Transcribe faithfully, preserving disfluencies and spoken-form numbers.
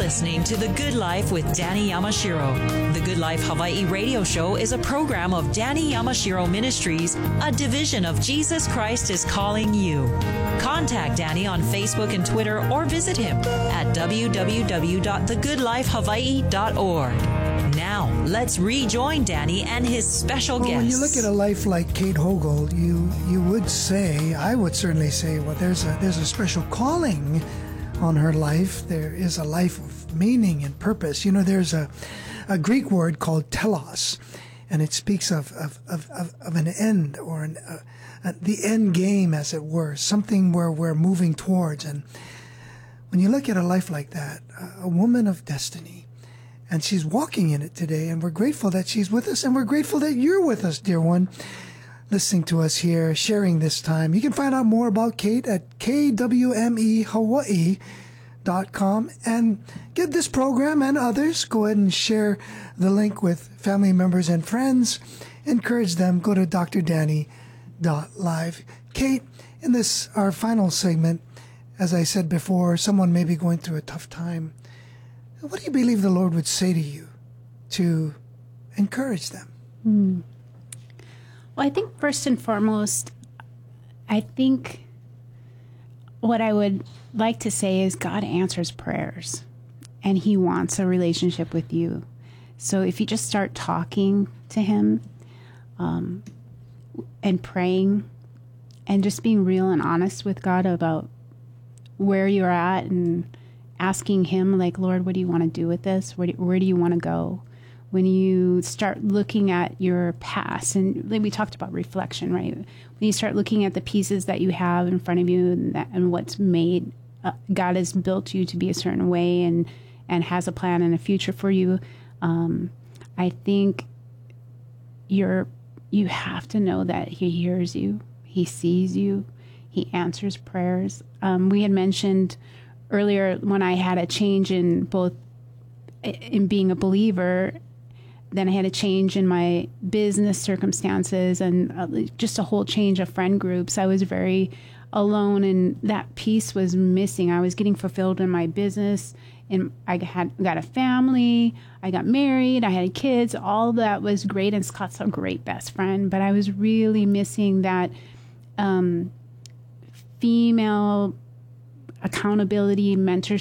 listening to The Good Life with Danny Yamashiro. The Good Life Hawaii radio show is a program of Danny Yamashiro Ministries, a division of Jesus Christ is Calling You. Contact Danny on Facebook and Twitter or visit him at w w w dot the good life hawaii dot org. Now, let's rejoin Danny and his special well, guest. When you look at a life like Kate Hogold, you you would say, I would certainly say, well, there's a there's a special calling on her life. There is a life of meaning and purpose. You know, there's a, a Greek word called telos, and it speaks of of, of, of, of an end, or an, uh, uh, the end game, as it were, something where we're moving towards. And when you look at a life like that, a woman of destiny, and she's walking in it today, and we're grateful that she's with us, and we're grateful that you're with us, dear one, listening to us here, sharing this time. You can find out more about Kate at k w m e hawaii dot com, and get this program and others. Go ahead and share the link with family members and friends. Encourage them. Go to d r danny dot live. Kate, in this, our final segment, as I said before, someone may be going through a tough time. What do you believe the Lord would say to you to encourage them? Hmm. Well, I think first and foremost, I think what I would like to say is God answers prayers, and He wants a relationship with you. So if you just start talking to Him um, and praying and just being real and honest with God about where you're at, and asking Him, like, Lord, what do you want to do with this? Where do, where do you want to go? When you start looking at your past, and like we talked about reflection, right? When you start looking at the pieces that you have in front of you, and, that, and what's made, uh, God has built you to be a certain way, and, and has a plan and a future for you. Um, I think you're, you have to know that He hears you, He sees you, He answers prayers. Um, we had mentioned earlier, when I had a change in both in being a believer, then I had a change in my business circumstances, and uh, just a whole change of friend groups. I was very alone, and that piece was missing. I was getting fulfilled in my business, and I had got a family, I got married, I had kids. All that was great, and Scott's a great best friend, but I was really missing that um, female accountability, mentorship,